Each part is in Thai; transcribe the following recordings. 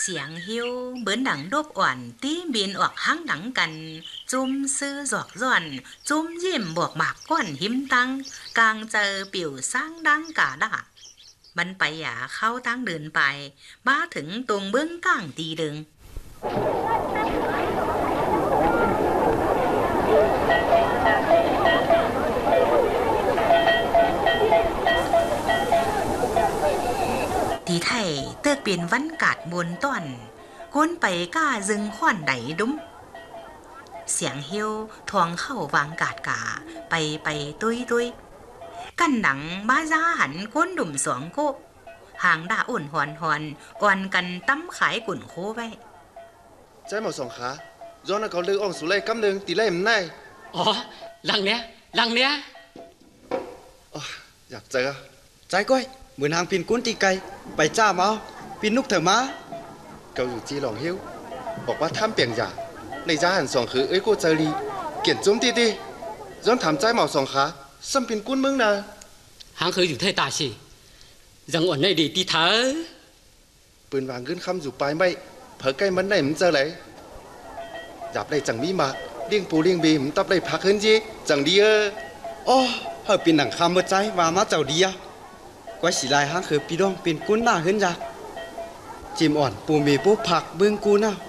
สียงหิวเบิ้นหนังดบอ่อนตีบินออกห้างหนังกันจุ่มซื้อจอกร่อนจุ่มยิ้มบวกหมากก้อนหิมตังกลางเจอปิ่วสร้างดังกาด่ามันไปอย่าเข้าตั้งเดินไปมาถึงตรงเบื้องก้างตีดึงที่ไทยเติกเป็นวันกาดบนต้นก้นไปก้าจึงข้อนไดดุ้มเสียงเฮียวทวงเข้าวางกาดกาไปตุ้ยกันหนังบ้าจ้าหันก้นดุ่มสองโกหางด่าอุ่นหอนก่อนกันตั้มขายกุ่นโคไว้ใจหมดสองขาย้อนเขาเลือกอ่องสุเล่กำหนึ่งตีเล่มนายอ๋อหลังเนี้ยอยากเจอใจก้อยเหมือนหางปินกุ้นตีไก่ไปจ้ามาปินนุกเถอะมาเกาอยู่จีหลองเฮียวบอกว่าท่ามเปียงหยาในจ้าหันสองคือเอ้ยกูเจอรีเกี่ยนจุ้มตีย้อนถามใจหมอสองขาซ้ำปินกุ้นมึงนะหางเคยอยู่เท่ตาสิยังอ่อนได้ดีตีเธอปืนวางขึ้นคำอยู่ปลายไม่เผอใกล้มันไหนมันเจอไหนหยับได้จังมีมาเลี้ยงปูเลี้ยงบีมันตับได้พักขึ้นจีจังดีอ๋อเฮาปินหนังคำเมื่อใจว่ามาเจ้าดีอ่ะก้อยสีลายหางคือปีดองปินกุ้นหน้าขึ้นยากจิมอ่อนปูมีปูผักเบื้องกูน่ะ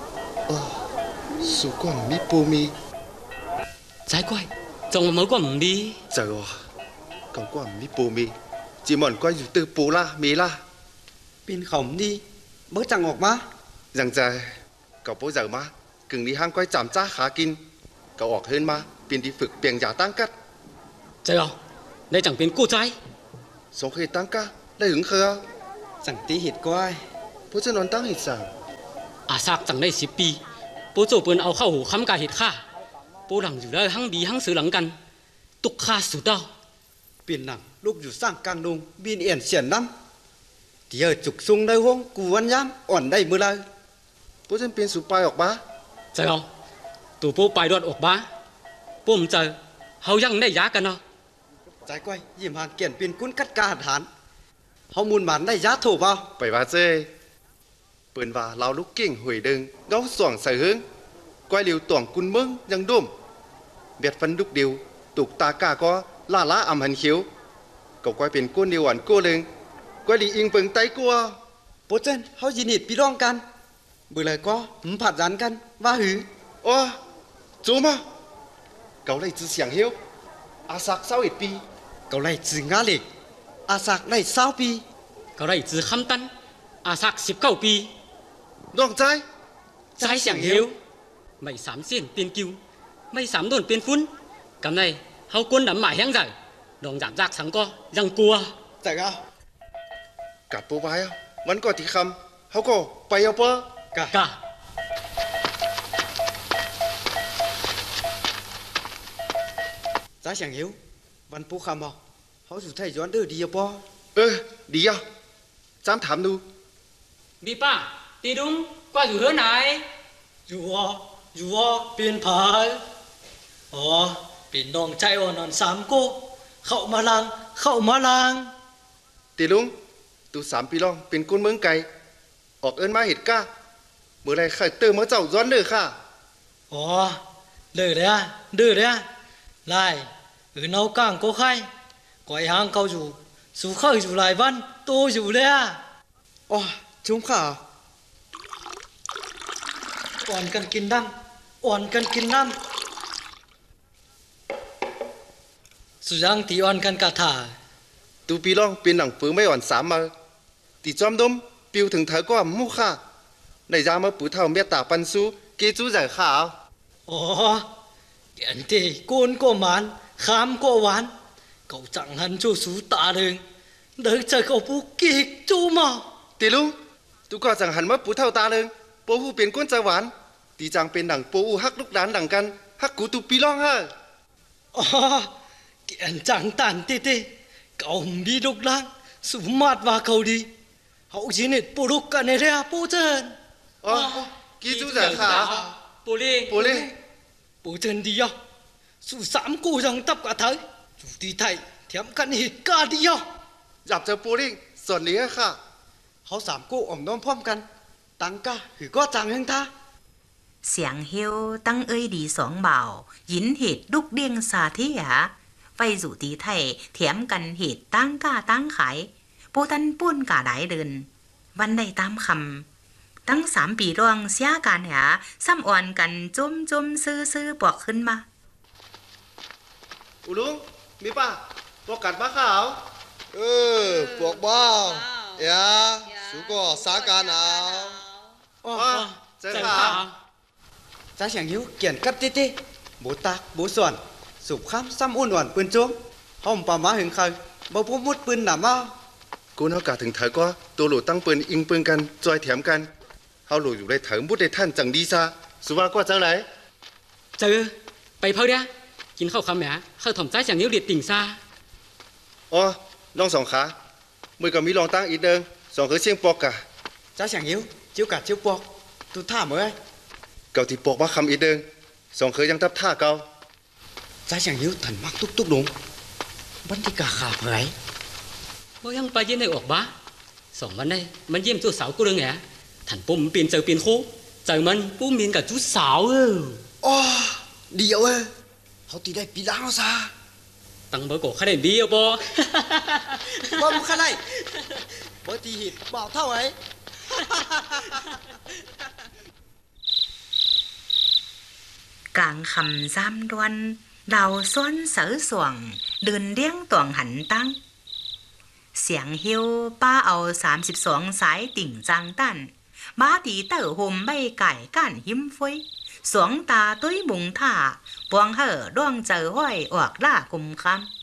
สุก่อนมีปูมีใจก้อยจงมาก่อนดีเจอก่อนก่อนมีปูมีจิมอ่อนก้อยอยู่ตื้อปูล่ะมีล่ะปินเขาดีเมื่อจังออกมายังใจกับปูเจอมากึ่งนี้ห้างก้อยจำจ้าขากินก็ออกเฮินมาปินที่ฝึกเปียงหยาตั้งกัดใจเอาได้จังเป็นกู้ใจสองเคยตั้งกะได้หึงเคยสั่งตีหิดก้อยผู้จะนอนตั้งหิดสั่งอาซากจังได้10 ปีปูโจปืนเอาเข้าหูค้ำกาหิดข้าปูหลังอยู่ได้หั่งดีหั่งซื้อหลังกันตุกข้าสุดเต้าปินหนังลูกอยู่สร้างกลางดงบินเอียนเสียนน้ำเดี๋ยวจุกซุงได้ห้องกูวันย้ำอ่อนได้มือไรผู้จะเป็นสุปายออกบ้าใจเอาตู่ปูไปดอดออกบ้าปูมเจอเขายังได้ยากันเนาะใจก้อยยิ้มหางเกี่ยนเป็นกุ้นกัดกาหันเขามูลหมันได้ยาถูกเปล่าไปว่าเจ้ปืนว่าเราลูกเก่งหวยดึงเงาส่วงใส่หึงก้อยเหลียวต่วงกุนมึงยังดุ่มเบียดฟันดุกเดียวตุกตากาก็ล่าอำหันเขียวก็ก้อยเป็นก้นเดียวอันก้เลยก้อยหลีอิงเปิงไตกัวโปเจนเขายินดีพี่ร้องกันเบื่อเลยก็หืมผัดยันกันว่าหือจูมาเกาไล่จื้อเสียงเฮียวอาศัก21 ปีเกาไล่จื้องาเหล็กอาศักได้20 ปีเกาไล่จื้อคำตันอาศัก19 ปีน้องใจเสียงเฮียวไม่3 เส้นเป็นกิ้วไม่3 โดนเป็นฟุ้นกำในเขาก้นดำหมายแห้งใจดองหยาบจากสังก็ยังกลัวแต่ก็กัดปูไปวันก่อนที่คำเขาก็ไปเอาเปกะจ้าเสียงหิววันปูคำบอกเขาสุดท้ายย้อนดื้อดีปอดีอ่ะจำถามดูบีป้าตีดุ้งก็อยู่เฮือไหนอยู่เป็นผายเป็นน้องใจอ่อน3 โก้เข้ามาลังตีลุงตู3 ปีลองเป็นกุนเมืองไก่ออกเอิ้นมาเห็ดก้าเมื่อไรใครเติมมาเจ้าย้อนเด้อค่ะเด้อไล่nấu càng có khai quậy hàng câu dù sú khơi dù lại văn tô dù đấy chúng khả oan cần kinh năm sự giang thì oan cần cả thả ตูปีลองเป็นหนังปืนไม่อ่อน3 มาตีจอมดมปิวถึงเธอก็มุขค่ะในยามาปูเท่าเมียตาปันซูเกจูใหญ่ขาวเดี๋ยวทีก้นก็มันขามก็หวานcậu chẳng hẳn cho sú tạ đường đợi chờ cậu bố kịch chú mà tỷ lúc tôi có chẳng hẳn mất bố thao ta đường bố hu biến quân trái hán tỷ chẳngเป็นđằng bố hu hắc lúc đán đằng căn hắc cú tu pi long ha kiện chẳng tàn tê cậu đi lúc lang sú mát vào cậu đi hậu chỉ nết bố lúc cả này ra bố chân kí chú giả khả bố li bố chân đi à sú sám cô rằng tập cả thấy chủ đi thầy thèmกันเหตุการณ์ดีอ่ะอยากเจอปูริ่งส่วนนี้ค่ะเขา3 กู้อมน้อมพร้อมกันตังกะหือก็จังหึงท่าเสียงเฮียวตั้งเอ้ยดีสองเบายินเหตุดุกเดียงสาธิยาไปสู่ตีไทยเถียมกันเหตุตั้งก้าตั้งขายปูตันปุ้นกาได้เดินวันใดตามคำตั้ง3 ปีร่วงเสียการหาซ้ำอ่อนกันจุ่มซื้อปอกขึ้นมาอุลุงมีป่ะพวกกัดมะขาวพวกบ้าวอย่าสุก็สาการเอาอ๋อเจอข่าวจ้าเสียงหิวเกี่ยนกับติบูตากบูส่วนสูบข้ามซ้ำอุ่นอ่อนปืนจ้วงห้อมป่ามาหึงใครบ่พูดมุดปืนหนามเอากูเฮากะถึงเถอะก็ตัวหลูตั้งปืนอิงปืนกันจอยแถมกันเฮาหลูอยู่ได้เถิงบุดได้ท่านจังดีซะสุว่าก็จังไหนเจอไปเผาเด้อกินข้าวคำแหมข้าวถ่อมใจเสียงหิวเด็ดติ่งซาอ๋อน้องสองขามือก็มีรองตั้งอีกเดิงสองคือเสียงปอกกะจ้าเสียงหิวจิ้วกัดจิ้วปอกตุท่าเหมยเก่าที่ปอกว่าคำอีกเดิงสองคือยังทับท่าเก่าจ้าเสียงหิวถันมักตุกหลงบันทิกาขาเผยบ่ยังไปเย็นได้ออกบ้า2 วันได้มันเยี่ยมจุดสาวกูเรื่องแหงถันปุ่มเปลี่ยนเจอโคเจอมันปุ้มเมียนกับจุดสาวอ๋อเดียวเขาตีได้ปีล้างซะตั้งเบอร์ก่อขนาดดีบ่บ่มึงขนาดบ่ตีหิดบ่เท่าไหร่กลางคำซ้ำดวนดาวซ้อนเสือสวงเดินเลี้ยงตวงหันตั้งเสียงฮิวป้าเอา32 สายติ่งจางตันมาตีเต่อห่มใบไก่ก้านหิมฟยสวงตาตุ้ยบุงท่าปวงเห่อดวงเจอห้อยออกล่ากุมคำ